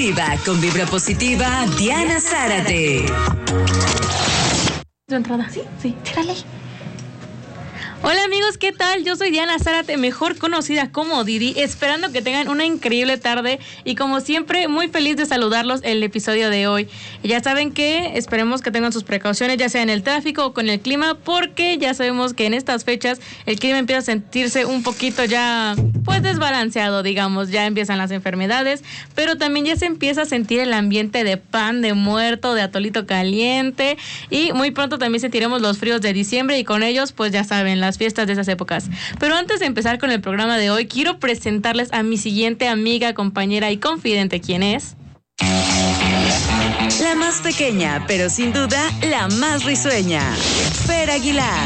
Con Vibra Positiva, Diana Zárate. ¿Tu entrada? Sí, tírale. Hola amigos, ¿qué tal? Yo soy Diana Zárate, mejor conocida como Didi, esperando que tengan una increíble tarde y como siempre muy feliz de saludarlos en el episodio de hoy. Ya saben que esperemos que tengan sus precauciones, ya sea en el tráfico o con el clima, porque ya sabemos que en estas fechas el clima empieza a sentirse un poquito ya pues desbalanceado, digamos, ya empiezan las enfermedades, pero también ya se empieza a sentir el ambiente de pan de muerto, de atolito caliente y muy pronto también sentiremos los fríos de diciembre y con ellos pues ya saben, las fiestas de esas épocas. Pero antes de empezar con el programa de hoy, quiero presentarles a mi siguiente amiga, compañera y confidente, ¿quién es? La más pequeña, pero sin duda la más risueña, Fer Aguilar.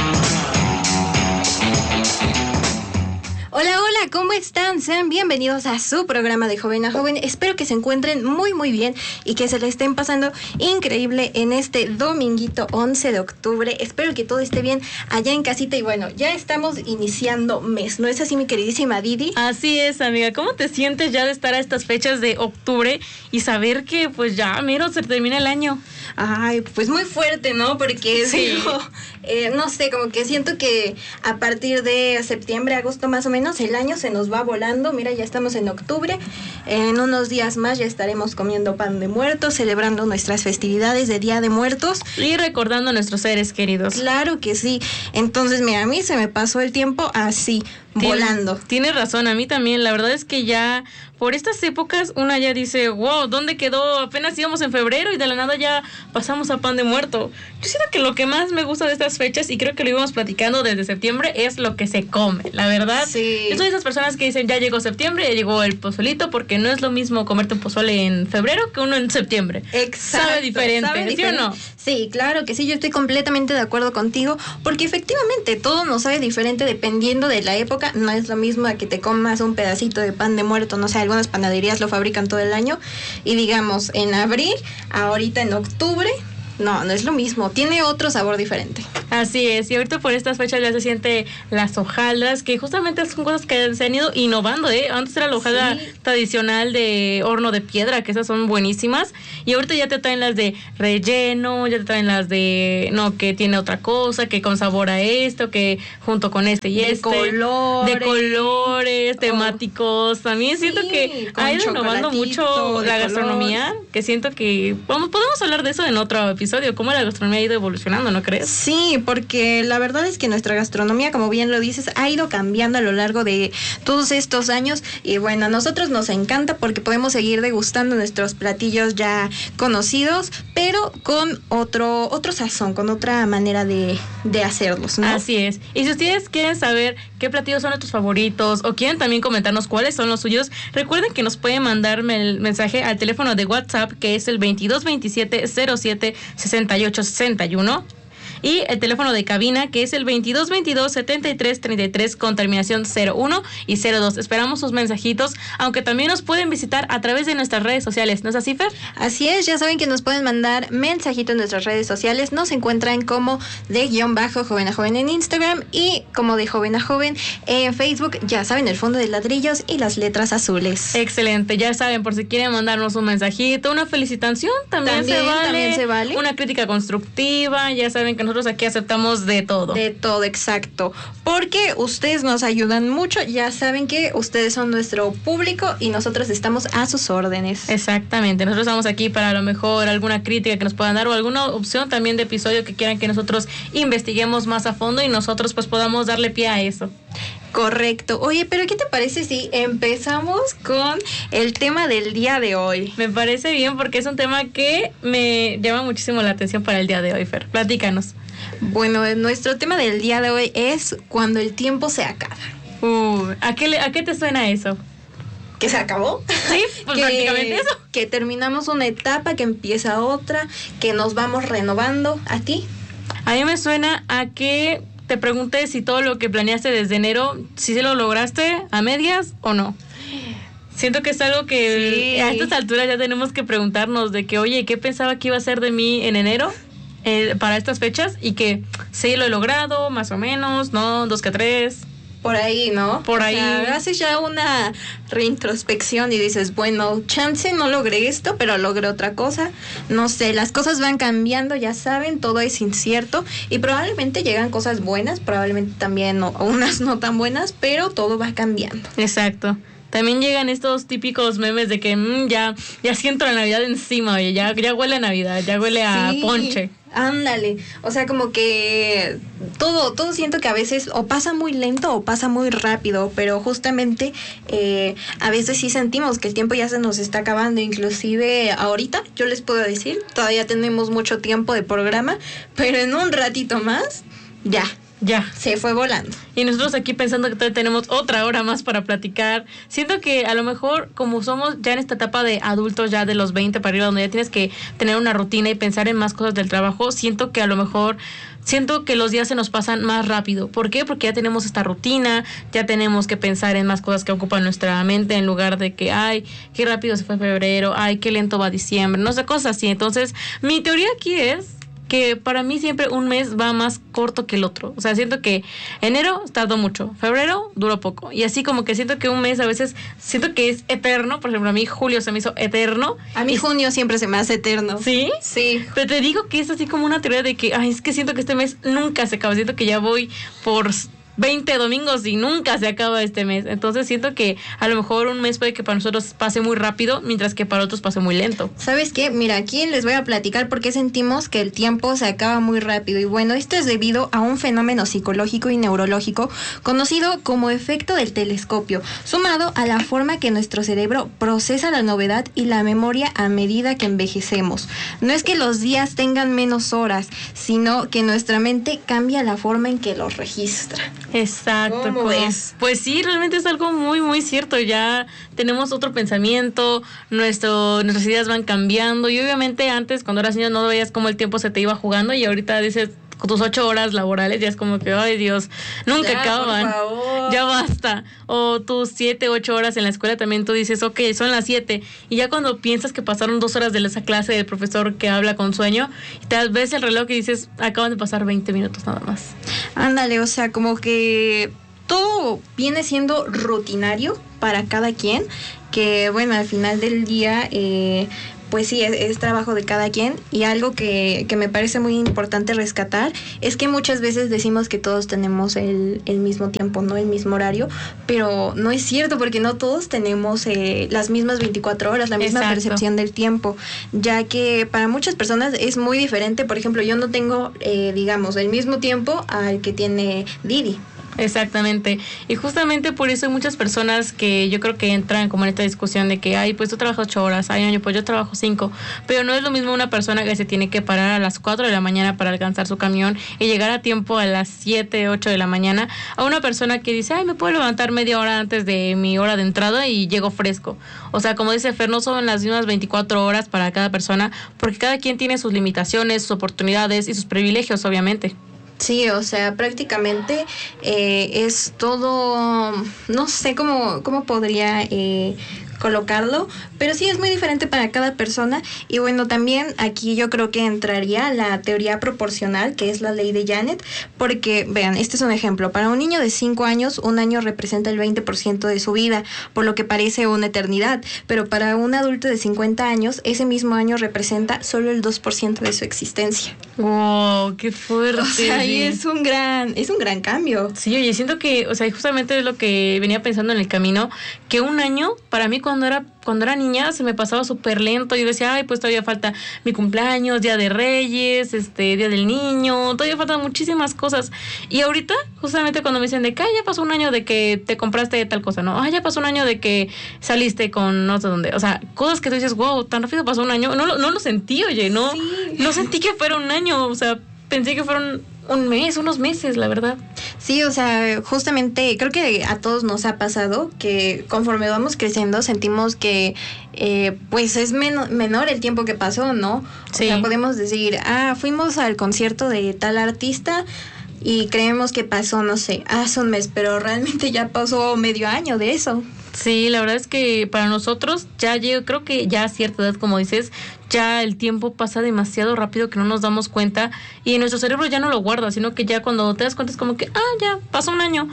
Hola, ¿cómo están? Sean bienvenidos a su programa de Joven a Joven. Espero que se encuentren muy bien y que se le estén pasando increíble en este dominguito 11 de octubre. Espero que todo esté bien allá en casita y bueno, ya estamos iniciando mes, ¿no es así, mi queridísima Didi? Así es, amiga. ¿Cómo te sientes ya de estar a estas fechas de octubre y saber que pues ya mero se termina el año? Ay, pues muy fuerte, ¿no? Porque sí. Digo, no sé, como que siento que a partir de septiembre, agosto más o menos, el año se nos va volando. Mira, ya estamos en octubre. En unos días más ya estaremos comiendo pan de muertos, celebrando nuestras festividades de Día de Muertos. Y recordando a nuestros seres queridos. Claro que sí. Entonces, mira, a mí se me pasó el tiempo así, volando. Tienes razón, a mí también. La verdad es que ya por estas épocas una ya dice, wow, ¿dónde quedó? Apenas íbamos en febrero y de la nada ya pasamos a pan de muerto. Yo siento que lo que más me gusta de estas fechas, y creo que lo íbamos platicando desde septiembre, es lo que se come, la verdad. Sí. Yo soy de esas personas que dicen, ya llegó septiembre, ya llegó el pozolito, porque no es lo mismo comerte un pozole en febrero que uno en septiembre. Exacto. Sabe diferente, ¿sí o no? Sí, claro que sí, yo estoy completamente de acuerdo contigo, porque efectivamente todo nos sabe diferente dependiendo de la época. No es lo mismo a que te comas un pedacito de pan de muerto, no sé, algunas panaderías lo fabrican todo el año, y digamos en abril, ahorita en octubre, no es lo mismo, tiene otro sabor diferente. Así es, y ahorita por estas fechas ya se siente las hojaldras, que justamente son cosas que se han ido innovando, ¿eh? Antes era la hojaldra tradicional de horno de piedra, que esas son buenísimas, y ahorita ya te traen las de relleno, ya te traen las de, no, que tiene otra cosa, que con sabor a esto, que junto con este y de colores, temáticos. También siento que ha ido innovando mucho la gastronomía, que siento que, podemos hablar de eso en otro episodio, cómo la gastronomía ha ido evolucionando, ¿no crees? Sí, porque la verdad es que nuestra gastronomía, como bien lo dices, ha ido cambiando a lo largo de todos estos años y bueno, a nosotros nos encanta porque podemos seguir degustando nuestros platillos ya conocidos, pero con otro sazón, con otra manera de hacerlos, ¿no? Así es. Y si ustedes quieren saber qué platillos son nuestros favoritos o quieren también comentarnos cuáles son los suyos, recuerden que nos pueden mandarme el mensaje al teléfono de WhatsApp, que es el 2227 07 68 61. Y el teléfono de cabina, que es el 2222-7333 con terminación 01 y 02. Esperamos sus mensajitos, aunque también nos pueden visitar a través de nuestras redes sociales, ¿no es así, Fer? Así es, ya saben que nos pueden mandar mensajitos en nuestras redes sociales. Nos encuentran como de _Joven a Joven en Instagram y como de Joven a Joven en Facebook. Ya saben, el fondo de ladrillos y las letras azules. Excelente, ya saben, por si quieren mandarnos un mensajito, una felicitación, también se vale. Una crítica constructiva, ya saben que nosotros aquí aceptamos de todo. De todo, exacto. Porque ustedes nos ayudan mucho, ya saben que ustedes son nuestro público y nosotros estamos a sus órdenes. Exactamente, nosotros estamos aquí para a lo mejor alguna crítica que nos puedan dar o alguna opción también de episodio que quieran que nosotros investiguemos más a fondo y nosotros pues podamos darle pie a eso. Correcto. Oye, pero ¿qué te parece si empezamos con el tema del día de hoy? Me parece bien porque es un tema que me llama muchísimo la atención para el día de hoy, Fer. Platícanos. Bueno, nuestro tema del día de hoy es cuando el tiempo se acaba. ¿A qué te suena eso? ¿Que se acabó? Sí, pues prácticamente eso. Que terminamos una etapa, que empieza otra, que nos vamos renovando. ¿A ti? A mí me suena a que te pregunté si todo lo que planeaste desde enero, si se lo lograste a medias o no. Siento que es algo que a estas alturas ya tenemos que preguntarnos de que, oye, ¿qué pensaba que iba a ser de mí en enero para estas fechas? Y que sí lo he logrado, más o menos, ¿no? 2 que 3. por ahí, ¿no? Por ahí. O sea, haces ya una reintrospección y dices, bueno, chance no logré esto, pero logré otra cosa. No sé, las cosas van cambiando, ya saben, todo es incierto y probablemente llegan cosas buenas, probablemente también unas no tan buenas, pero todo va cambiando. Exacto. También llegan estos típicos memes de que ya siento la Navidad encima, oye, ya huele a Navidad, ya huele a ponche. Ándale, o sea, como que todo siento que a veces o pasa muy lento o pasa muy rápido, pero justamente a veces sí sentimos que el tiempo ya se nos está acabando, inclusive ahorita yo les puedo decir, todavía tenemos mucho tiempo de programa, pero en un ratito más, ya se fue volando. Y nosotros aquí pensando que todavía tenemos otra hora más para platicar. Siento que a lo mejor, como somos ya en esta etapa de adultos, ya de los 20 para arriba, donde ya tienes que tener una rutina y pensar en más cosas del trabajo, siento que los días se nos pasan más rápido. ¿Por qué? Porque ya tenemos esta rutina, ya tenemos que pensar en más cosas que ocupan nuestra mente, en lugar de que, ay, qué rápido se fue febrero, ay, qué lento va diciembre, no sé, cosas así. Entonces, mi teoría aquí es que para mí siempre un mes va más corto que el otro. O sea, siento que enero tardó mucho, febrero duró poco. Y así como que siento que un mes a veces siento que es eterno. Por ejemplo, a mí julio se me hizo eterno. A mí junio siempre se me hace eterno. ¿Sí? Sí. Pero te digo que es así como una teoría de que, ay, es que siento que este mes nunca se acaba. Siento que ya voy por 20 domingos y nunca se acaba este mes. Entonces siento que a lo mejor un mes puede que para nosotros pase muy rápido, mientras que para otros pase muy lento. ¿Sabes qué? Mira, aquí les voy a platicar por qué sentimos que el tiempo se acaba muy rápido. Y bueno, esto es debido a un fenómeno psicológico y neurológico conocido como efecto del telescopio, sumado a la forma que nuestro cerebro procesa la novedad y la memoria a medida que envejecemos. No es que los días tengan menos horas, sino que nuestra mente cambia la forma en que los registra. Exacto. ¿Cómo ves? Pues sí, realmente es algo muy, muy cierto. Ya tenemos otro pensamiento, nuestras ideas van cambiando. Y obviamente antes, cuando eras niño, no veías cómo el tiempo se te iba jugando. Y ahorita dices, con tus 8 horas laborales, ya es como que, ay Dios, nunca ya, acaban. Por favor. Ya basta. O tus 7, 8 horas en la escuela también tú dices, ok, son las 7. Y ya cuando piensas que pasaron 2 horas de esa clase del profesor que habla con sueño, te ves el reloj y dices, acaban de pasar 20 minutos nada más. Ándale, o sea, como que todo viene siendo rutinario para cada quien, que bueno, al final del día, pues sí, es trabajo de cada quien. Y algo que me parece muy importante rescatar es que muchas veces decimos que todos tenemos el mismo tiempo, ¿no? El mismo horario, pero no es cierto, porque no todos tenemos las mismas 24 horas, la misma Exacto. percepción del tiempo, ya que para muchas personas es muy diferente. Por ejemplo, yo no tengo, digamos, el mismo tiempo al que tiene Didi. Exactamente. Y justamente por eso hay muchas personas que yo creo que entran como en esta discusión de que, ay, pues tú trabajas 8 horas, ay, no, pues yo trabajo 5. Pero no es lo mismo una persona que se tiene que parar a las 4 de la mañana para alcanzar su camión y llegar a tiempo a las 7, 8 de la mañana, a una persona que dice, ay, me puedo levantar media hora antes de mi hora de entrada y llego fresco. O sea, como dice Fer, no son las mismas 24 horas para cada persona, porque cada quien tiene sus limitaciones, sus oportunidades y sus privilegios, obviamente. Sí, o sea, prácticamente es todo, no sé cómo podría colocarlo, pero sí es muy diferente para cada persona. Y bueno, también aquí yo creo que entraría la teoría proporcional, que es la ley de Janet, porque vean, este es un ejemplo. Para un niño de 5 años, un año representa el 20% de su vida, por lo que parece una eternidad, pero para un adulto de 50 años, ese mismo año representa solo el 2% de su existencia. ¡Wow! ¡Qué fuerte! O sea, ahí es un gran cambio. Sí, oye, siento que, o sea, justamente es lo que venía pensando en el camino, que un año, para mí cuando era niña, se me pasaba súper lento. Yo decía, ay, pues todavía falta mi cumpleaños, Día de Reyes, Día del Niño, todavía faltan muchísimas cosas. Y ahorita, justamente cuando me dicen de que ya pasó un año de que te compraste tal cosa, ¿no? Ya pasó un año de que saliste con no sé dónde. O sea, cosas que tú dices, wow, tan rápido pasó un año. No lo sentí, oye, no, Sí. no sentí que fuera un año. O sea, pensé que fueron un mes, unos meses, la verdad. Sí, o sea, justamente creo que a todos nos ha pasado que conforme vamos creciendo sentimos que pues es menor el tiempo que pasó, ¿no? Sí. O sea, podemos decir, fuimos al concierto de tal artista y creemos que pasó, no sé, hace un mes, pero realmente ya pasó medio año de eso. Sí, la verdad es que para nosotros yo creo que ya a cierta edad, como dices, ya el tiempo pasa demasiado rápido que no nos damos cuenta y nuestro cerebro ya no lo guarda, sino que ya cuando te das cuenta es como que, ya pasó un año.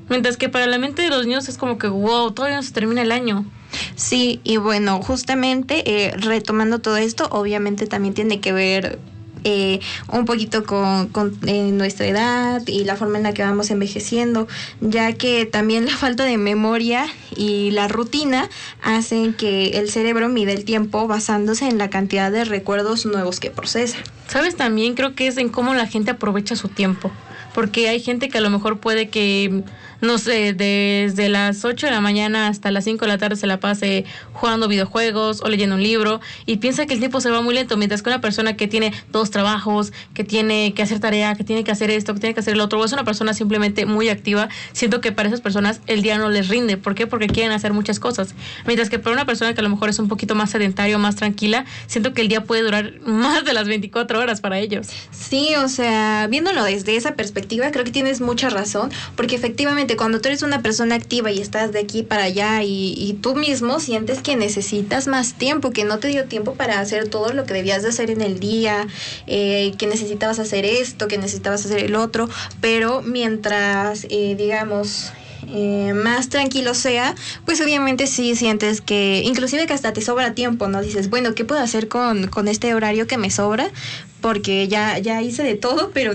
Mientras que para la mente de los niños es como que, wow, todavía no se termina el año. Sí, y bueno, justamente retomando todo esto, obviamente también tiene que ver un poquito con nuestra edad y la forma en la que vamos envejeciendo, ya que también la falta de memoria y la rutina hacen que el cerebro mide el tiempo basándose en la cantidad de recuerdos nuevos que procesa. ¿Sabes? También creo que es en cómo la gente aprovecha su tiempo. Porque hay gente que a lo mejor puede que, no sé, desde las 8 de la mañana hasta las 5 de la tarde se la pase jugando videojuegos o leyendo un libro y piensa que el tiempo se va muy lento, mientras que una persona que tiene 2 trabajos, que tiene que hacer tarea, que tiene que hacer esto, que tiene que hacer el otro, o es una persona simplemente muy activa, siento que para esas personas el día no les rinde. ¿Por qué? Porque quieren hacer muchas cosas. Mientras que para una persona que a lo mejor es un poquito más sedentario, más tranquila, siento que el día puede durar más de las 24 horas para ellos. Sí, o sea, viéndolo desde esa perspectiva, creo que tienes mucha razón, porque efectivamente cuando tú eres una persona activa y estás de aquí para allá y tú mismo sientes que necesitas más tiempo, que no te dio tiempo para hacer todo lo que debías de hacer en el día, que necesitabas hacer esto, que necesitabas hacer el otro, pero mientras, digamos, más tranquilo sea, pues obviamente sí sientes que, inclusive que hasta te sobra tiempo, ¿no? Dices, bueno, ¿qué puedo hacer con este horario que me sobra? Porque ya hice de todo, pero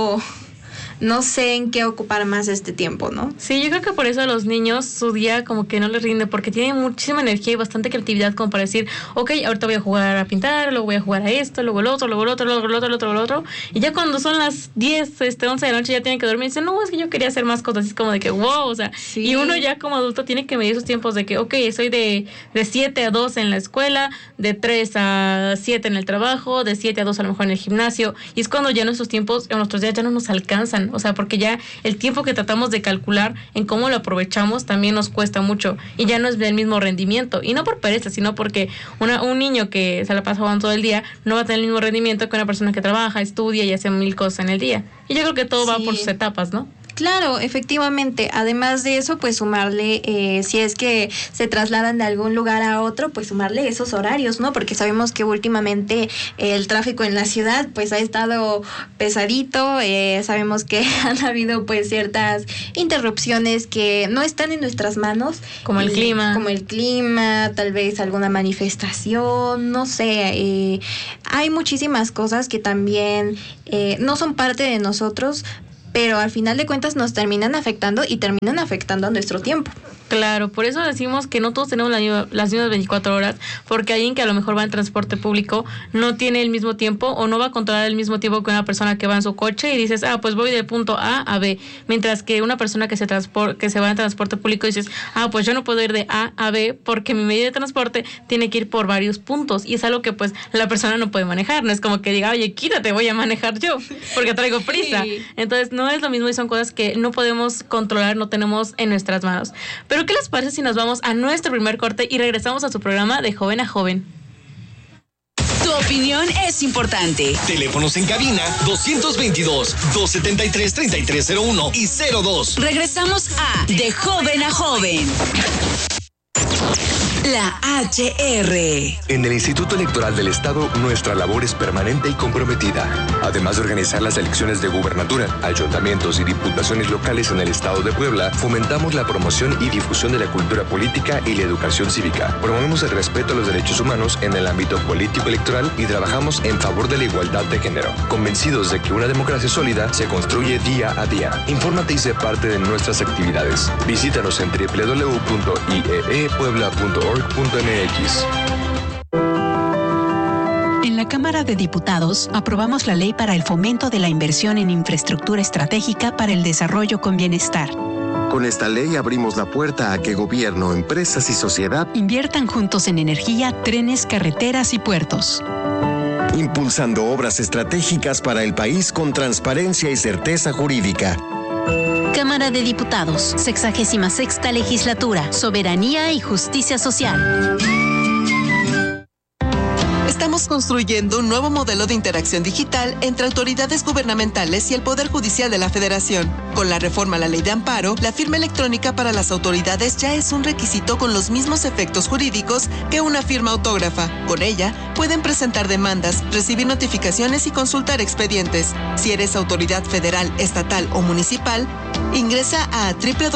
no sé en qué ocupar más este tiempo, ¿no? Sí, yo creo que por eso a los niños su día como que no les rinde, porque tienen muchísima energía y bastante creatividad como para decir, ok, ahorita voy a jugar a pintar, luego voy a jugar a esto, luego el otro, luego el otro, luego el otro, luego el otro, y ya cuando son las 10, 11 de la noche ya tienen que dormir y dicen, no, es que yo quería hacer más cosas, es como de que, wow, o sea, sí. Y uno ya como adulto tiene que medir sus tiempos de que, ok, soy de 7 a 2 en la escuela, de 3 a 7 en el trabajo, de 7 a 2 a lo mejor en el gimnasio, y es cuando ya nuestros tiempos, en nuestros días ya no nos alcanzan. O sea, porque ya el tiempo que tratamos de calcular en cómo lo aprovechamos también nos cuesta mucho y ya no es del mismo rendimiento. Y no por pereza, sino porque un niño que se la pasa jugando todo el día no va a tener el mismo rendimiento que una persona que trabaja, estudia y hace 1000 cosas en el día. Y yo creo que todo va por sus etapas, ¿no? Claro, efectivamente. Además de eso, pues sumarle, si es que se trasladan de algún lugar a otro, pues sumarle esos horarios, ¿no? Porque sabemos que últimamente el tráfico en la ciudad, pues ha estado pesadito. Sabemos que han habido, pues, ciertas interrupciones que no están en nuestras manos. Como el clima. Como el clima, tal vez alguna manifestación, no sé. Hay muchísimas cosas que también no son parte de nosotros, pero al final de cuentas nos terminan afectando y terminan afectando a nuestro tiempo. Claro, por eso decimos que no todos tenemos las mismas 24 horas, porque alguien que a lo mejor va en transporte público no tiene el mismo tiempo o no va a controlar el mismo tiempo que una persona que va en su coche y dices, pues voy del punto A a B, mientras que una persona que se va en transporte público dices, pues yo no puedo ir de A a B porque mi medio de transporte tiene que ir por varios puntos y es algo que pues la persona no puede manejar, no es como que diga, oye, quítate, voy a manejar yo porque traigo prisa. Sí. Entonces no es lo mismo y son cosas que no podemos controlar, no tenemos en nuestras manos. Pero ¿qué les parece si nos vamos a nuestro primer corte y regresamos a su programa de Joven a Joven? Tu opinión es importante. Teléfonos en cabina 222-273-3301 y 02. Regresamos a De Joven a Joven. La HR. En el Instituto Electoral del Estado, nuestra labor es permanente y comprometida. Además de organizar las elecciones de gubernatura, ayuntamientos y diputaciones locales en el Estado de Puebla, fomentamos la promoción y difusión de la cultura política y la educación cívica. Promovemos el respeto a los derechos humanos en el ámbito político electoral y trabajamos en favor de la igualdad de género, convencidos de que una democracia sólida se construye día a día. Infórmate y sé parte de nuestras actividades. Visítanos en www.ieepuebla.org.mx. En la Cámara de Diputados aprobamos la ley para el fomento de la inversión en infraestructura estratégica para el desarrollo con bienestar. Con esta ley abrimos la puerta a que gobierno, empresas y sociedad inviertan juntos en energía, trenes, carreteras y puertos, impulsando obras estratégicas para el país con transparencia y certeza jurídica. Cámara de Diputados, 66ª Legislatura, Soberanía y Justicia Social. Estamos construyendo un nuevo modelo de interacción digital entre autoridades gubernamentales y el Poder Judicial de la Federación. Con la reforma a la Ley de Amparo, la firma electrónica para las autoridades ya es un requisito con los mismos efectos jurídicos que una firma autógrafa. Con ella, pueden presentar demandas, recibir notificaciones y consultar expedientes. Si eres autoridad federal, estatal o municipal, Ingresa a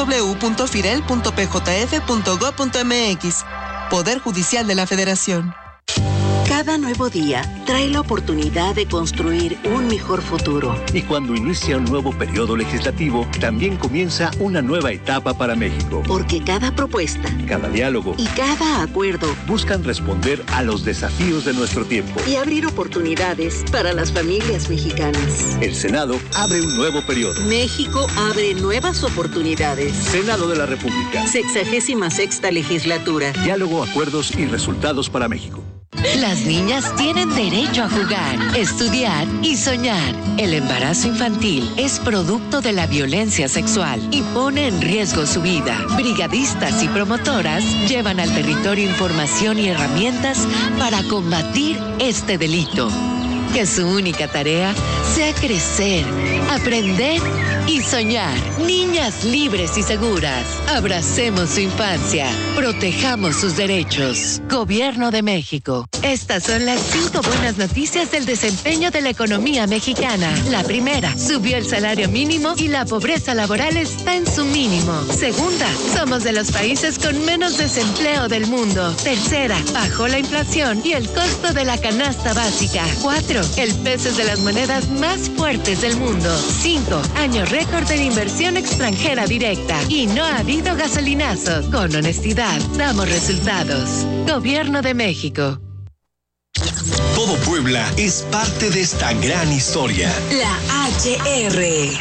www.firel.pjf.gov.mx. Poder Judicial de la Federación. Cada nuevo día trae la oportunidad de construir un mejor futuro. Y cuando inicia un nuevo periodo legislativo, también comienza una nueva etapa para México. Porque cada propuesta, cada diálogo y cada acuerdo buscan responder a los desafíos de nuestro tiempo y abrir oportunidades para las familias mexicanas. El Senado abre un nuevo periodo. México abre nuevas oportunidades. Senado de la República. 66ª legislatura. Diálogo, acuerdos y resultados para México. Las niñas tienen derecho a jugar, estudiar y soñar. El embarazo infantil es producto de la violencia sexual y pone en riesgo su vida. Brigadistas y promotoras llevan al territorio información y herramientas para combatir este delito. Que su única tarea sea crecer, aprender y soñar. Niñas libres y seguras. Abracemos su infancia. Protejamos sus derechos. Gobierno de México. Estas son las 5 buenas noticias del desempeño de la economía mexicana. La primera, subió el salario mínimo y la pobreza laboral está en su mínimo. Segunda, somos de los países con menos desempleo del mundo. Tercera, bajó la inflación y el costo de la canasta básica. 4, el peso es de las monedas más fuertes del mundo. 5, año récord de inversión extranjera directa. Y no ha habido gasolinazos. Con honestidad, damos resultados. Gobierno de México. Todo Puebla es parte de esta gran historia. La HR.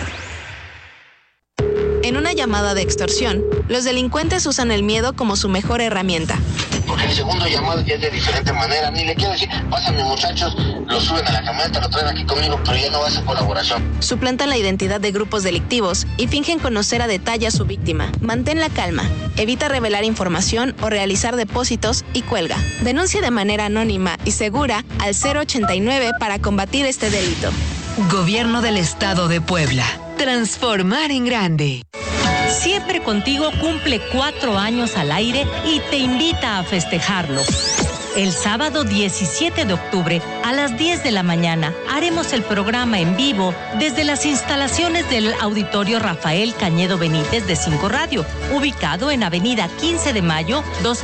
En una llamada de extorsión, los delincuentes usan el miedo como su mejor herramienta. Porque el segundo llamado ya es de diferente manera. Ni le quiero decir, pásame muchachos, lo suben a la camioneta, lo traen aquí conmigo, pero ya no va a ser colaboración. Suplantan la identidad de grupos delictivos y fingen conocer a detalle a su víctima. Mantén la calma, evita revelar información o realizar depósitos y cuelga. Denuncia de manera anónima y segura al 089 para combatir este delito. Gobierno del Estado de Puebla. Transformar en grande. Siempre Contigo cumple 4 años al aire y te invita a festejarlo. El sábado 17 de octubre a las 10 de la mañana haremos el programa en vivo desde las instalaciones del Auditorio Rafael Cañedo Benítez de 5 Radio, ubicado en Avenida 15 de Mayo,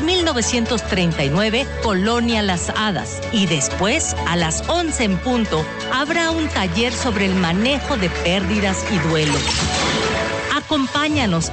2939, Colonia Las Hadas. Y después, a las 11 en punto, habrá un taller sobre el manejo de pérdidas y duelo. Acompáñanos